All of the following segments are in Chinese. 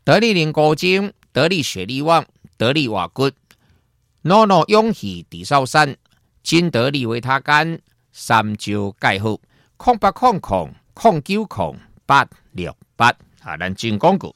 得力零高精、得力雪力旺、得力瓦骨、诺诺永喜地少山、金得力维他干、三椒钙好，0800090868啊，咱进广告。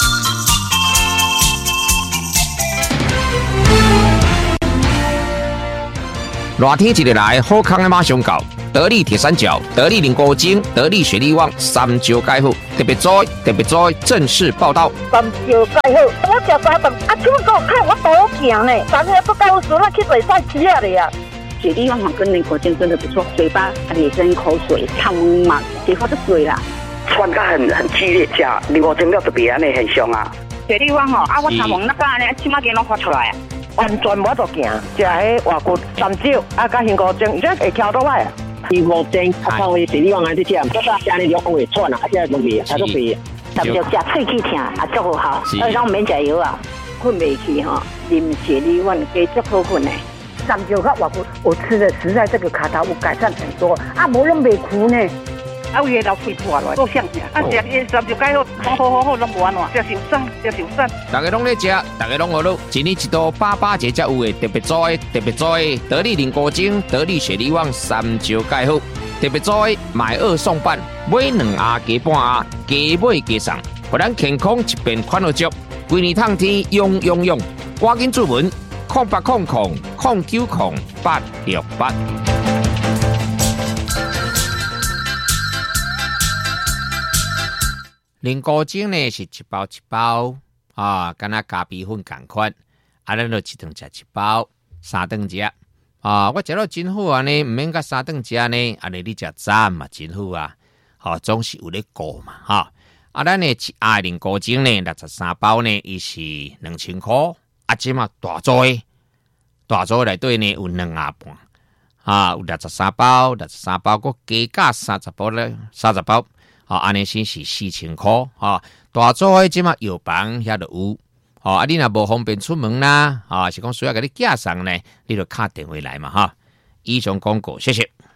热天一日来，好康的马上到。得力铁三角、得力零高精、得力雪力旺、三椒钙好，特别在正式报道。 三椒钙好，我食三顿，啊，怎么给我看我多行呢？昨天不告诉我去做菜吃了呀。 雪力旺跟零高精真的不错，嘴巴也跟口水汤嘛，结果就水啦。 酸感很激烈，吃零高精料特别安尼很凶啊。 雪力旺吼，啊，我汤王那个安尼，起码给拢发出来啊。 完全无得行，食迄外骨三椒啊，加香菇精，伊这会翘倒来啊。 零高精较靠的雪力旺安尼吃，吃安尼肉会喘啊，这东西，它都肥。 三椒吃喙齿疼，啊，足好，咱免食药啊，困袂去吼，啉雪力旺加足好困的。 三椒和外骨，我吃的实在这个卡塔有改善很多，啊，无那么苦呢。 啊，有老肺破了，够香的。啊，食伊三椒钙好，拢无安怎，食受伤。 大家拢在吃，大家拢学路。一年一度88节才有的特别做的，得力零高精、得力雪力旺、三椒钙好，特别做的买2送半，买2盒加半盒，加买加送，互咱健康一边款好足，规年通天用，赶紧注文0800090868。零高精呢是一包一包啊，跟那咖啡粉同款，啊，咱就一顿食一包，3顿食啊，我食到真好啊呢，唔免甲3顿食呢，安尼你食赞嘛真好啊，好、总是有咧顾嘛哈。啊，咱呢零高精呢63包呢，伊是2000块，啊，即嘛大组内底呢有2盒半，啊，有63包，佮加30包咧，30包。安尼先是4000块，大组的即马药房遐就有，啊，你若无方便出门啦，是讲需要给你寄送呢，你就打电话来嘛，以上广告，谢谢。